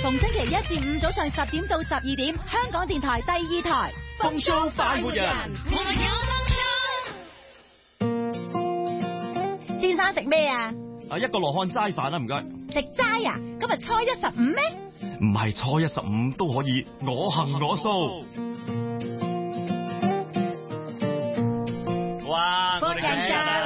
逢星期1至5早上10點到12點，香港電台第2台風騷快活人。 先生食咩啊？ 一個羅漢齋飯啦，唔該。 食齋啊？今日初1 15咩？ 唔係初1 15都可以，我行我素。哇！我哋嘅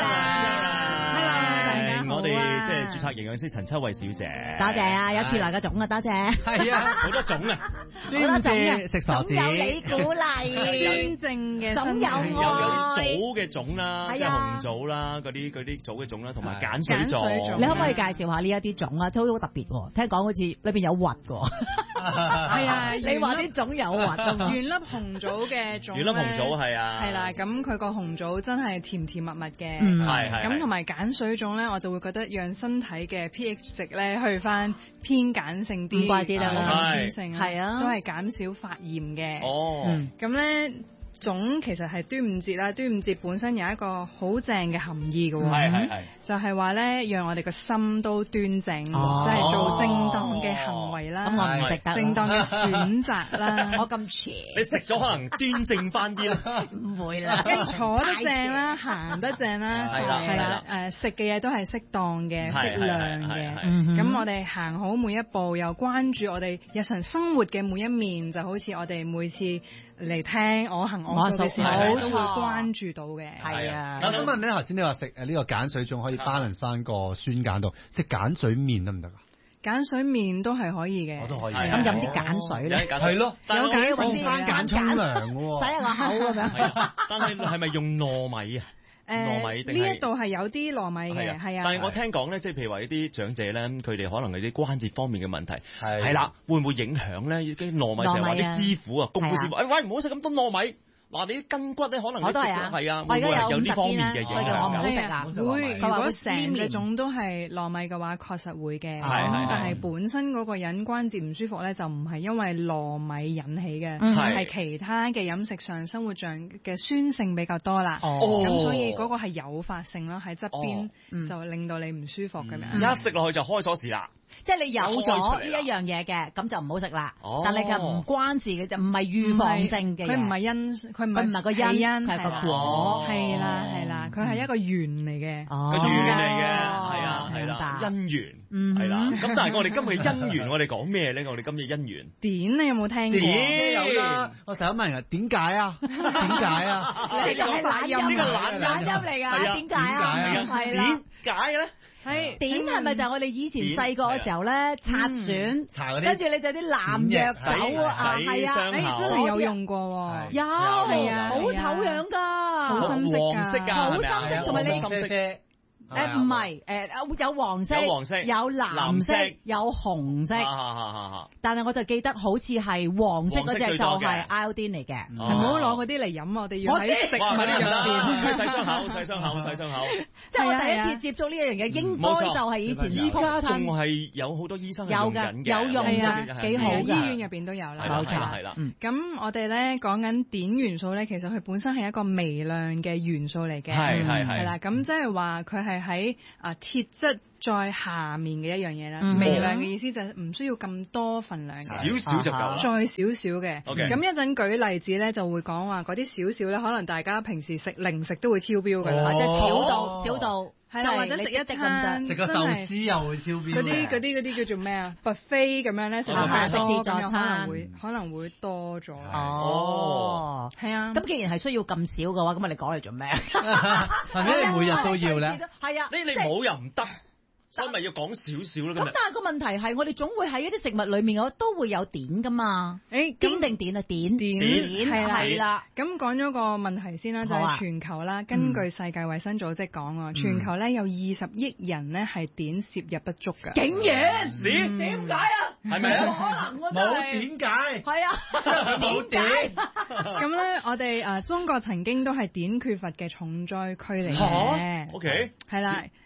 我哋即係註冊營養師陳秋慧小姐， 多謝啊！有遲來嘅種啊，多謝。 係啊，好多種啊， 端正食傻子， 總有你鼓勵， 端正嘅， 總有愛。 有棗嘅種啦，即係紅棗啦，嗰啲棗嘅種啦，同埋鹼水種。 你可唔可以介紹下呢一啲種啊？都好特別喎，聽講好似裏邊有核㗎。 係啊， 你話啲種有核㗎嘛？ 原粒紅棗嘅種咧， 原粒紅棗係啊， 係啦，咁佢個紅棗真係甜甜蜜蜜嘅， 係咁同埋鹼水種咧，我就會覺得讓身體嘅 pH 值咧去翻偏鹼性啲， 唔怪之得啦， 鹼性係啊， 都係減少發炎嘅。 哦， 咁咧。粽其實係端午節啦，端午節本身有一個好正嘅含義嘅喎， 係就係話咧，讓我哋個心都端正，即係做正當嘅行為啦， 咁我唔食得， 正當嘅選擇啦。 我咁邪， 你食咗可能端正翻啲啦， 唔會啦， 跟住坐得正啦，行得正啦，係啦，食嘅嘢都係適當嘅、適量嘅。咁我哋行好每一步，又關注我哋日常生活嘅每一面，就好似我哋每次嚟聽我行我素嘅時候，都會關注到嘅。 係啊。 我想問咧，頭先你話食呢個鹼水粽可以 balance 翻個酸鹼度，食鹼水麵得唔得啊？ 鹼水麵都係可以嘅， 我都可以。 咁飲啲鹼水咧， 係咯， 有鹼放番鹼沖涼喎， 洗下個口咁樣。 但係係咪用糯米啊？糯米定係呢一度係有啲糯米嘅，係啊。 但係我聽講咧，即係譬如話呢啲長者咧，佢哋可能有啲關節方面嘅問題，係啦，會唔會影響咧？啲糯米成日話啲師傅啊，功夫師傅，喂，唔好食咁多糯米。嗱，你啲筋骨咧，可能你食咗係啊，會唔會有呢方面嘅影響？ 我唔好食啦。 會，如果成個種都係糯米嘅話，確實會嘅。但係本身嗰個人關節唔舒服咧，就唔係因為糯米引起嘅，係其他嘅飲食上、生活上嘅酸性比較多啦。咁所以嗰個係誘發性咯，喺側邊就令到你唔舒服咁樣。 一食落去就開鎖匙啦。 即係你有咗呢一樣嘢嘅，咁就唔好食啦。但係佢唔關事嘅，就唔係預防性嘅。 佢唔係因，佢唔係個因，係個果。係啦，佢係一個緣嚟嘅。 個緣嚟嘅，係啦，姻緣係啦。咁但係我哋今日嘅姻緣，我哋講咩咧？我哋今日姻緣典你有冇聽過？ 典有啦。我成日問人點解啊？點解啊？ 呢個係懶音， 呢個懶音嚟㗎。點解啊？係啦。 點解咧？ 係點係咪就係我哋以前細個嘅時候咧，擦選，跟住你就啲藍藥手啊，係啊， 真係有用過喎， 有，好醜樣㗎， 好深色㗎， 好深色，同埋你深色。 唔係，有黃色、有藍色、有紅色，但係我就記得好似係黃色嗰隻就係 iodine 嚟嘅， 唔好攞嗰啲嚟飲，我哋要喺食物入邊洗傷口，洗傷口。 即係我第一次接觸呢一樣嘢，應該就係以前依家仲係有好多醫生用緊嘅， 有用㗎，幾好㗎， 醫院入邊都有啦， 係啦。 咁我哋咧講緊碘元素咧，其實佢本身係一個微量嘅元素嚟嘅，係啦，咁即係話佢係喺鐵質再下面嘅一樣嘢啦，微量嘅意思就係唔需要咁多份量， 少少就夠， 再少少嘅。咁一陣舉例子咧，就會講話嗰啲少少咧，可能大家平時食零食都會超標㗎啦， 即係少到。 係啦，或者食一餐食個壽司又會超標。 嗰啲叫做咩啊？buffet咁樣咧，食太多咁可能會多咗。 哦， 係啊。 咁既然係需要咁少嘅話，咁你講嚟做咩？ 係咪你每日都要咧？ 係啊， 你冇又唔得。所以咪要講少少咯。 咁但係個問題係，我哋總會喺一啲食物裏面，我都會有碘噶嘛。碘定碘啊？碘係啦。咁講咗個問題先啦，就係全球啦。根據世界衛生組織講，全球咧有20億人咧係碘攝入不足㗎。 竟然？ 點解啊？ 係咪啊？ 冇可能喎！ 冇點解？ 係啊，冇碘。 咁咧，我哋中國曾經都係碘缺乏嘅重災區嚟嘅。 OK。 係啦。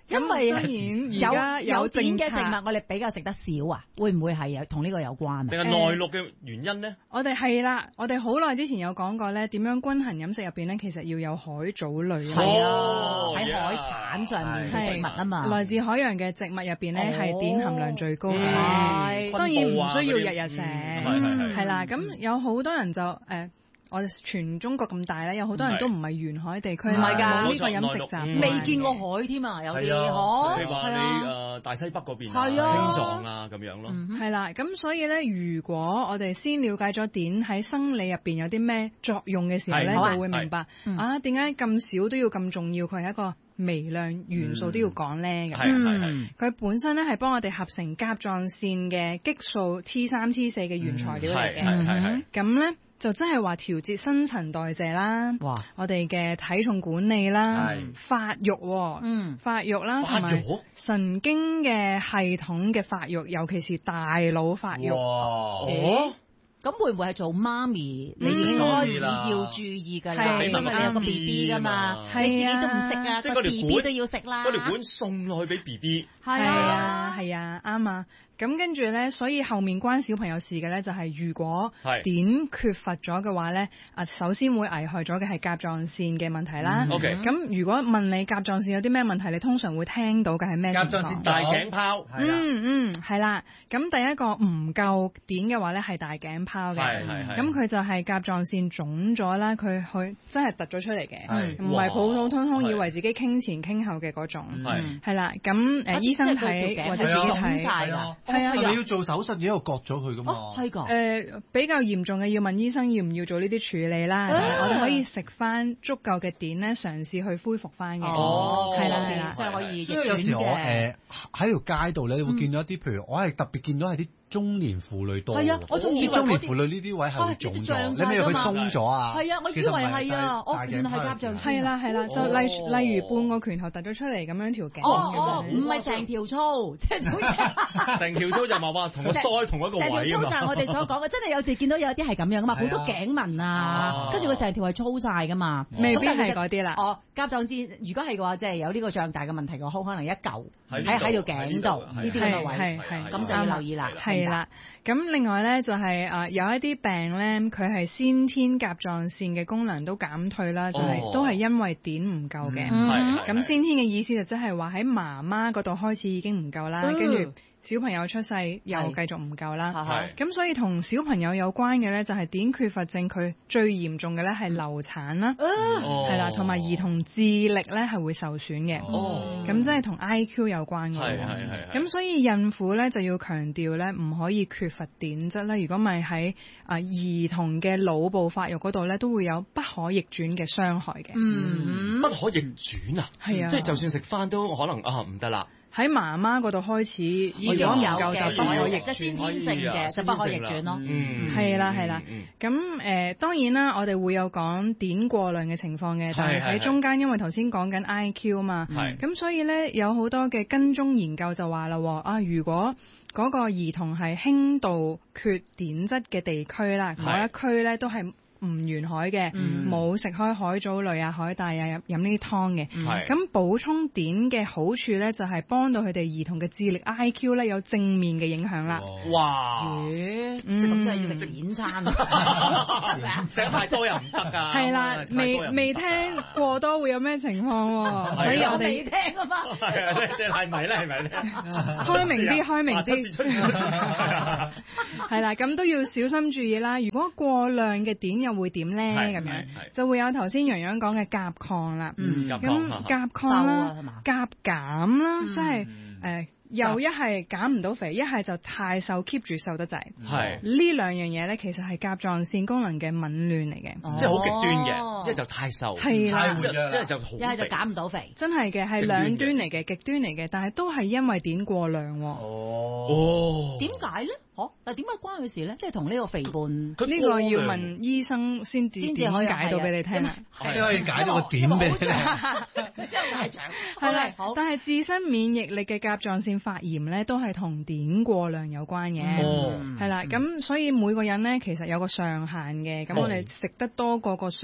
因為當然有碘嘅食物，我哋比較食得少啊，會唔會係同呢個有關啊？ 定係內陸嘅原因咧？ 我哋係啦，我哋好耐之前有講過咧，點樣均衡飲食入邊咧，其實要有海藻類啊， 喺海產上面嘅食物啊嘛， 來自海洋嘅植物入邊咧係碘含量最高嘅，當然唔需要日日食，係啦。咁有好多人就我哋全中國咁大咧，有好多人都唔係沿海地區，唔係㗎，呢個飲食習未見過海添啊，有啲你話你大西北嗰邊青藏啊咁樣咯， 係啦。咁所以咧，如果我哋先了解咗碘喺生理入邊有啲咩作用嘅時候咧，就會明白點解咁少都要咁重要，佢係一個微量元素都要講咧咁。佢本身咧係幫我哋合成甲狀腺嘅激素 T3、T4嘅原材料嚟嘅，咁咧。就真係話調節新陳代謝啦，我哋嘅體重管理啦，發育，發育啦，同埋神經嘅系統嘅發育，尤其是大腦發育。 咁會唔會係做媽咪？你應該開始要注意㗎啦，因為你有個 BB 㗎嘛，你自己都唔食啊，個 BB 都要食啦。 嗰條管送落去俾 BB。 係啊，啱啊。咁跟住咧，所以後面關小朋友事嘅咧，就係如果碘缺乏咗嘅話咧，首先會危害咗嘅係甲狀腺嘅問題啦。咁如果問你甲狀腺有啲咩問題，你通常會聽到嘅係咩情況？ 甲狀腺大頸泡。 係啦。咁第一個唔夠碘嘅話咧，係大頸泡嘅。咁佢就係甲狀腺腫咗啦，佢真係突咗出嚟嘅，唔係普普通通以為自己傾前傾後嘅嗰種。係啦。咁醫生睇或者自己睇。 係啊，你要做手術，要割咗佢噶嘛？ 係㗎。 比較嚴重嘅要問醫生要唔要做呢啲處理啦。我哋可以食翻足夠嘅碘咧，嘗試去恢復翻嘅。係啦， 即係可以。 所以有時我喺條街度咧，你會見到一啲，譬如我係特別見到係啲中年婦女多。 係啊，我仲以為中年婦女呢啲位係會腫咗，你咪佢鬆咗啊？ 係啊，我以為係啊，原來係甲狀腺。 係啦，就例如半個拳頭突咗出嚟咁樣條頸。 唔係成條粗，即係成條粗就話同個腮同一個位啊嘛。成條粗就係我哋所講嘅， 真係有時見到有啲係咁樣噶嘛，好多頸紋啊，跟住佢成條係粗晒噶嘛。 未必係嗰啲啦。 甲狀腺如果係嘅話，即係有呢個脹大嘅問題嘅，可能一嚿喺條頸度呢啲咁嘅位，咁就要留意啦。 係啦，咁另外咧就係有一啲病咧，佢係先天甲狀腺嘅功能都減退啦，就係都係因為碘唔夠嘅。咁先天嘅意思就即係話喺媽媽嗰度開始已經唔夠啦，跟住小朋友出世又繼續唔夠啦。咁所以同小朋友有關嘅咧，就係碘缺乏症，佢最嚴重嘅咧係流產啦，係啦，同埋兒童智力咧係會受損嘅。咁即係同 IQ 有關嘅。咁所以孕婦咧就要強調咧，唔可以缺乏碘質啦。如果咪喺兒童嘅腦部發育嗰度咧，都會有不可逆轉嘅傷害嘅。 不可逆轉啊？係啊，即係就算食翻都可能唔得啦。 喺媽媽嗰度開始已經唔夠就不可逆轉， 先天性嘅就不可逆轉咯。 係啦。咁當然啦，我哋會有講碘過量嘅情況嘅，但係喺中間因為頭先講緊 IQ 嘛，咁所以咧有好多嘅跟蹤研究就話啦，如果嗰個兒童係輕度缺碘質嘅地區啦，嗰一區咧都係唔沿海嘅，冇食開海藻類啊、海帶啊，飲呢啲湯嘅。咁補充碘嘅好處咧，就係幫到佢哋兒童嘅智力 IQ 咧有正面嘅影響啦。 哇！咁真係要食碘餐， 食太多又唔得㗎。 係啦，未聽過多會有咩情況？所以我哋未聽啊嘛。 係咪咧？ 開明啲。係啦，咁都要小心注意啦。如果過量嘅碘又會點咧？咁樣就會有頭先洋洋講嘅甲亢啦。咁甲亢啦、甲減啦，即係又一係減唔到肥，一係就太瘦 keep 住瘦得滯。呢兩樣嘢咧，其實係甲狀腺功能嘅紊亂嚟嘅， 即係好極端嘅，一係就太瘦， 係啦， 即係就好肥， 一係就減唔到肥， 真係嘅係兩端嚟嘅，極端嚟嘅，但係都係因為碘過量。 點解咧？但係點解關佢事咧？即係同呢個肥胖呢個要問醫生先至可以解到俾你聽啦， 先可以解到個點俾你聽。 係啦，但係自身免疫力嘅甲狀腺發炎咧，都係同碘過量有關嘅。係啦，咁所以每個人咧其實有個上限嘅，咁我哋食得多過個上限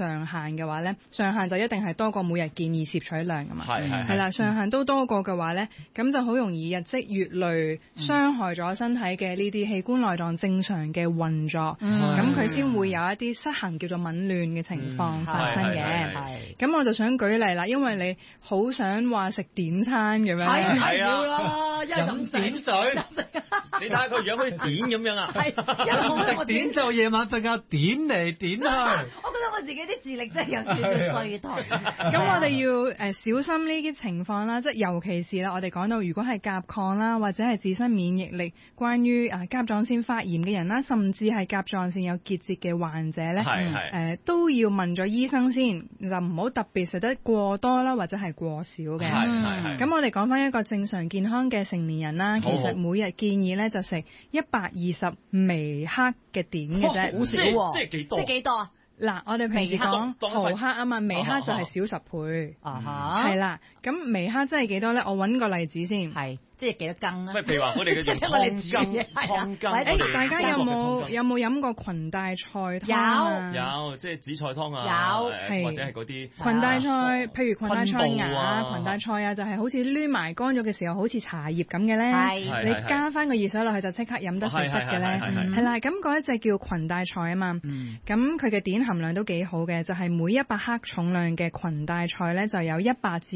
嘅話咧，上限就一定係多過每日建議攝取量㗎嘛。係啦，上限都多過嘅話咧，咁就好容易日積月累，傷害咗身體嘅呢啲器官內臟正常嘅運作，咁佢先會有一啲失衡叫做紊亂嘅情況發生嘅。咁我就想舉例啦，因為你好想話食碘餐咁樣， 係啦，一係咁碘水， 你睇下佢樣好似碘咁樣啊， 食碘就夜晚瞓覺碘嚟碘去。 我覺得我自己啲智力真係有少少衰退。 咁我哋要小心呢啲情況啦，即係尤其是啦，我哋講到如果係甲亢啦，或者係自身免疫力關於甲狀腺發炎嘅人啦，甚至係甲狀腺有結節嘅患者咧，都要問咗醫生先，就唔好特別食得過多啦，或者係過少嘅。咁我哋講翻一個正常健康嘅成年人啦，其實每日建議咧就食120微克嘅碘嘅啫， 好少喎， 即係幾多？ 即係幾多啊？ 嗱，我哋平時講毫克啊嘛，微克就係少10倍。係啦，咁微克真係幾多咧？我揾個例子先。 係。即係幾多羹啊？ 譬如話我哋嘅用湯羹， 大家有冇飲過裙帶菜湯啊？ 有，即係紫菜湯啊，或者係嗰啲裙帶菜，譬如裙帶菜芽、裙帶菜啊，就係好似攣埋乾咗嘅時候，好似茶葉咁嘅咧。你加翻個熱水落去就即刻飲得食得嘅咧。係啦，咁嗰一隻叫裙帶菜啊嘛。咁佢嘅碘含量都幾好嘅，就係每100克重量嘅裙帶菜咧，就有100至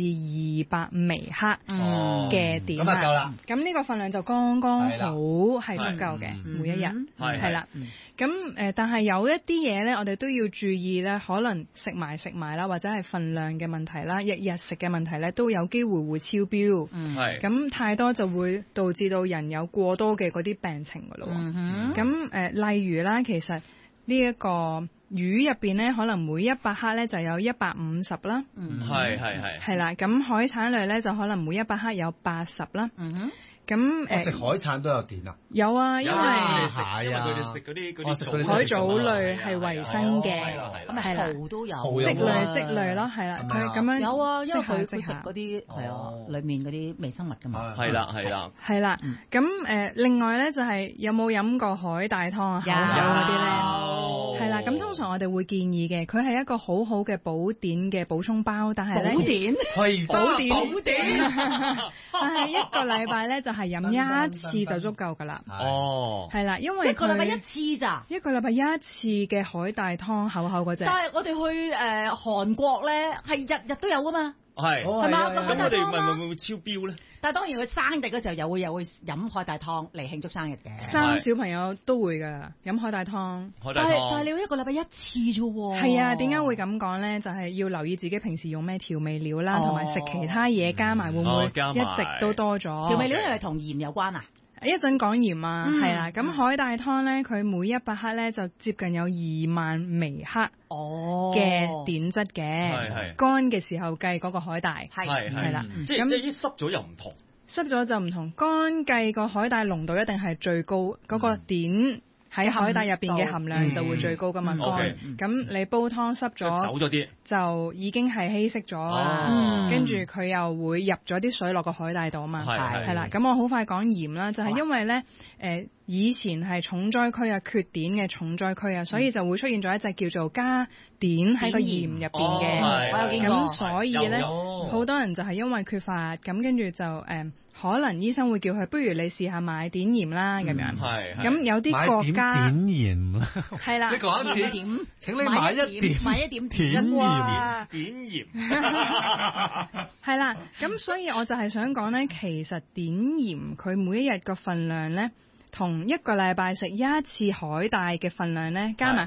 200微克嘅碘啊。咁呢個份量就剛剛好係足夠嘅，每一日係啦。咁但係有一啲嘢咧，我哋都要注意咧，可能食埋啦，或者係份量嘅問題啦，日日食嘅問題咧，都有機會會超標。咁太多就會導致到人有過多嘅嗰啲病情噶咯。咁例如啦，其實呢一個魚入邊咧，可能每100克咧就有150啦。係啦，咁海產類咧就可能每100克有80啦。咁食海產都有碘啊？ 有啊，因為蟹啊，佢哋食嗰啲海藻類係維生嘅， 咁係蠔都有蟄類咯，係啦，佢咁樣有啊，因為佢食嗰啲係啊，裡面嗰啲微生物㗎嘛。 係啦。 咁另外咧就係有冇飲過海帶湯啊？有嗰啲咧，係啦。咁通常我哋會建議嘅，佢係一個好好嘅補碘嘅補充包，但係咧補碘係補碘，但係一個禮拜咧就係飲1次就足夠㗎啦。係啦，因為一個禮拜1次咋？ 一個禮拜1次嘅海帶湯厚厚嗰隻。 但係我哋去韓國咧，係日日都有㗎嘛。 係嘛？ 咁我哋會唔會超標咧？ 但係當然佢生日嗰時候又會飲海帶湯嚟慶祝生日嘅。 生小朋友都會㗎，飲海帶湯。 但係你要一個禮拜1次啫喎。 係啊，點解會咁講咧？就係要留意自己平時用咩調味料啦，同埋食其他嘢加埋會唔會一直都多咗？ 調味料係咪同鹽有關啊？ 一陣講鹽啊，係啦。咁海帶湯咧，佢每100克咧就接近有2萬微克嘅碘質嘅。乾嘅時候計嗰個海帶係啦。 即係啲濕咗又唔同。 濕咗就唔同，乾計個海帶濃度一定係最高，嗰個碘喺海帶入邊嘅含量就會最高㗎嘛。咁你煲湯濕咗， 走咗啲， 就已經係稀釋咗啦。跟住佢又會入咗啲水落個海帶度啊嘛。係啦，咁我好快講鹽啦，就係因為咧以前係重災區啊，缺碘嘅重災區啊，所以就會出現咗一隻叫做加碘喺個鹽入邊嘅。咁所以咧，好多人就係因為缺乏，咁跟住就可能醫生會叫佢，不如你試下買碘鹽啦咁樣。咁有啲國家碘鹽係啦， 你講一點，請你買一點碘鹽。 碘鹽係啦，咁所以我就係想講咧，其實碘鹽佢每一日個份量咧，同一個禮拜食1次海帶嘅份量咧，加埋。